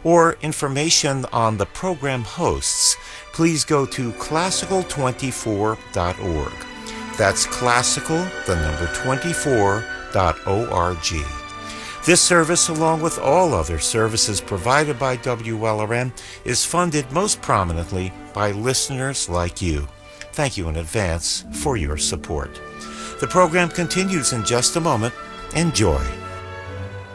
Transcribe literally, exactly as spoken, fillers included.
or information on the program hosts, please go to classical twenty-four dot org. That's classical, the number twenty-four dot org. This service, along with all other services provided by W L R M, is funded most prominently by listeners like you. Thank you in advance for your support. The program continues in just a moment. Enjoy.